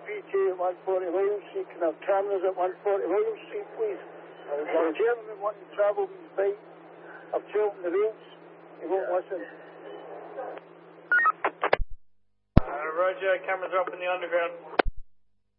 VJ at 140 William Street. Can I have cameras at 140 William Street, please? The gentleman wanting to travel with his bike. I've told him the rates. He won't listen. Roger, cameras are up in the underground.